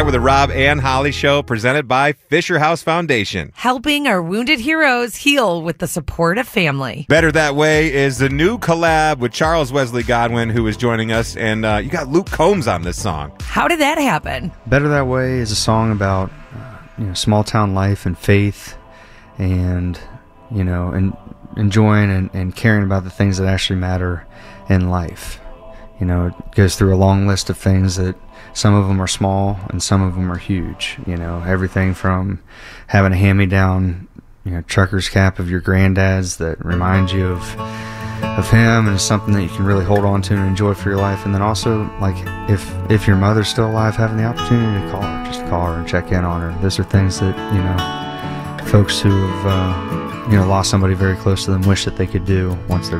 Live with the Rob and Holly Show, presented by Fisher House Foundation. Helping our wounded heroes heal with the support of family. Better That Way is the new collab with Charles Wesley Godwin, who is joining us, and you got Luke Combs on this song. How did that happen? Better That Way is a song about small town life and faith, and and enjoying and caring about the things that actually matter in life. It goes through a long list of things that some of them are small and some of them are huge. Everything from having a hand-me-down trucker's cap of your granddad's that reminds you of him, and it's something that you can really hold on to and enjoy for your life. And then also, like, if your mother's still alive, having the opportunity to call her, just call her and check in on her. Those are things that folks who have lost somebody very close to them wish that they could do once they're